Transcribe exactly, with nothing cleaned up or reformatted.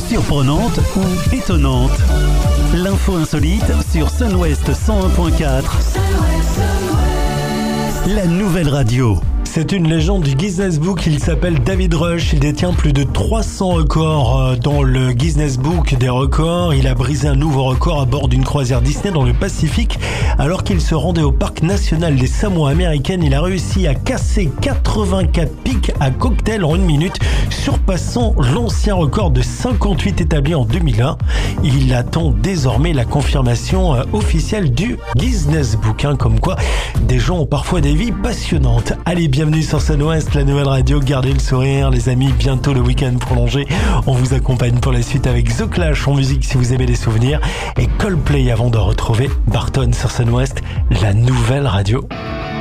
surprenante ou étonnante. L'info insolite sur Sun-Ouest cent un point quatre. La nouvelle radio. C'est une légende du Guinness Book, il s'appelle David Rush, il détient plus de trois cents records dans le Guinness Book des records. Il a brisé un nouveau record à bord d'une croisière Disney dans le Pacifique. Alors qu'il se rendait au parc national des Samoa américaines, il a réussi à casser quatre-vingt-quatre pics à cocktail en une minute, surpassant l'ancien record de cinquante-huit établi en deux mille un. Il attend désormais la confirmation officielle du Guinness Book, hein, comme quoi des gens ont parfois des vies passionnantes. Allez, bienvenue sur Sun-Ouest, la nouvelle radio. Gardez le sourire, les amis. Bientôt le week-end prolongé. On vous accompagne pour la suite avec The Clash en musique si vous aimez les souvenirs et Coldplay avant de retrouver Barton sur Sun-Ouest, la nouvelle radio.